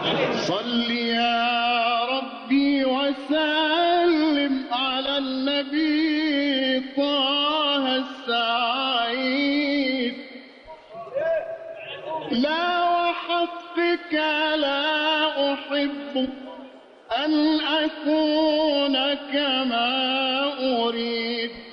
صل يا ربي وسلم على النبي طه السعيد. لا وحقك لا أحب أن أكون كما أريد.